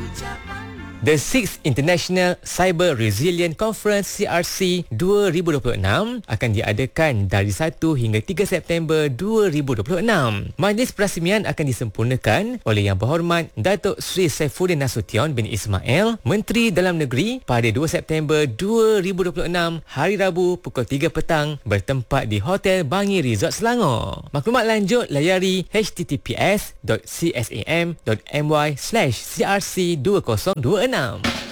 The 6th International Cyber Resilient Conference CRC 2026 akan diadakan dari 1 hingga 3 September 2026. Majlis perasmian akan disempurnakan oleh Yang Berhormat Datuk Seri Saifuddin Nasution bin Ismail, Menteri Dalam Negeri pada 2 September 2026 hari Rabu pukul 3 petang bertempat di Hotel Bangi Resort Selangor. Maklumat lanjut layari https.csam.my/crc2026.